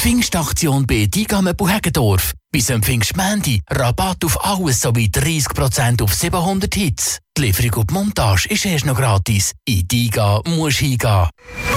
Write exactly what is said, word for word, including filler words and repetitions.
Pfingstaktion bei Digame Buhagendorf. Bis am Pfingstmendi Rabatt auf alles sowie dreißig Prozent auf siebenhundert Hits. Die Lieferung und die Montage ist erst noch gratis. In Diga musst du hingehen.